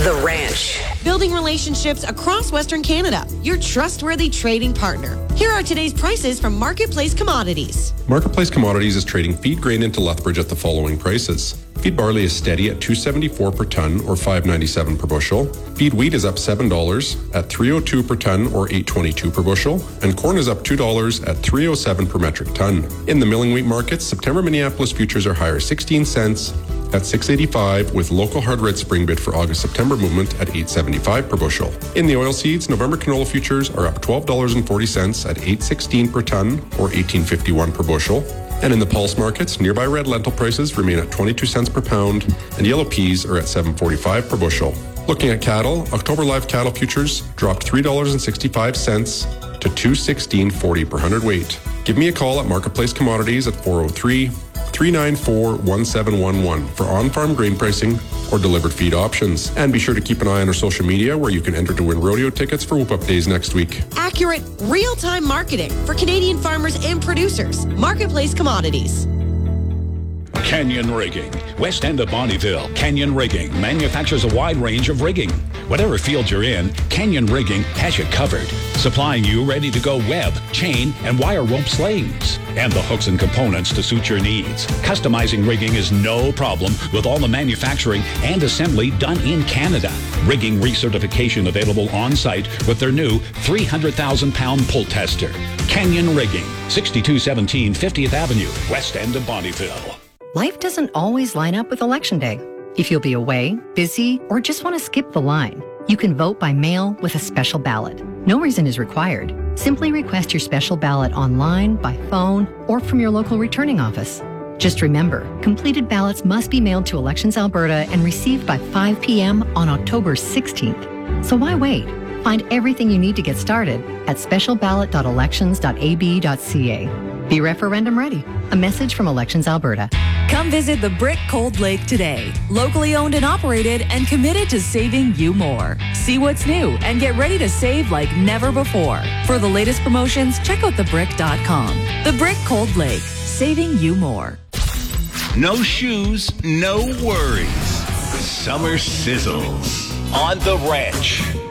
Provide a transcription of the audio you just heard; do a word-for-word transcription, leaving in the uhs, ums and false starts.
The Ranch. Building relationships across Western Canada. Your trustworthy trading partner. Here are today's prices from Marketplace Commodities. Marketplace Commodities is trading feed grain into Lethbridge at the following prices. Feed barley is steady at two seventy-four per ton or five ninety-seven per bushel. Feed wheat is up seven dollars at three oh two per ton or eight twenty-two per bushel. And corn is up two dollars at three oh seven per metric ton. In the milling wheat markets, September Minneapolis futures are higher sixteen cents at six eighty-five, with local hard red spring bid for August-September movement at eight seventy-five per bushel. In the oilseeds, November canola futures are up twelve dollars and forty cents at eight sixteen per ton or eighteen fifty-one per bushel. And in the pulse markets, nearby red lentil prices remain at twenty-two cents per pound, and yellow peas are at seven forty-five per bushel. Looking at cattle, October live cattle futures dropped three dollars and sixty-five cents to two sixteen forty per hundredweight. Give me a call at Marketplace Commodities at four oh three, three nine four, one seven one one for on-farm grain pricing or delivered feed options. And be sure to keep an eye on our social media where you can enter to win rodeo tickets for Whoop Up Days next week. Accurate, real-time marketing for Canadian farmers and producers. Marketplace Commodities. Canyon Rigging. West End of Bonnyville, Canyon Rigging manufactures a wide range of rigging. Whatever field you're in, Canyon Rigging has you covered. Supplying you ready-to-go web, chain, and wire rope slings. And the hooks and components to suit your needs. Customizing rigging is no problem with all the manufacturing and assembly done in Canada. Rigging recertification available on-site with their new three hundred thousand pound pull tester. Canyon Rigging, sixty-two seventeen fiftieth Avenue, West End of Bonnyville. Life doesn't always line up with Election Day. If you'll be away, busy, or just want to skip the line, you can vote by mail with a special ballot. No reason is required. Simply request your special ballot online, by phone, or from your local returning office. Just remember, completed ballots must be mailed to Elections Alberta and received by five p.m. on October sixteenth. So why wait? Find everything you need to get started at special ballot dot elections dot a b dot c a. Be referendum ready. A message from Elections Alberta. Come visit the Brick Cold Lake today. Locally owned and operated and committed to saving you more. See what's new and get ready to save like never before. For the latest promotions, check out the brick dot com. The Brick Cold Lake, saving you more. No shoes, no worries. Summer sizzles on The Ranch.